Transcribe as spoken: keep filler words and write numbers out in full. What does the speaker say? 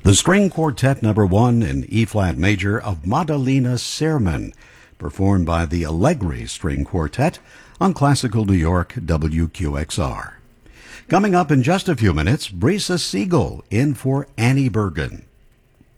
The string quartet number one in E-flat major of Madalena Sermon, performed by the Allegri String Quartet on Classical New York W Q X R. Coming up in just a few minutes, Brisa Siegel in for Annie Bergen.